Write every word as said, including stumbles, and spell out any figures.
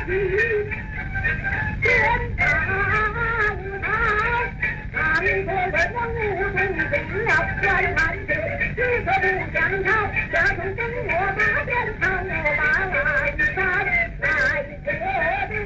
天大无道，他们说文王武功尽了，关汉卿只可不降朝，这种跟我打。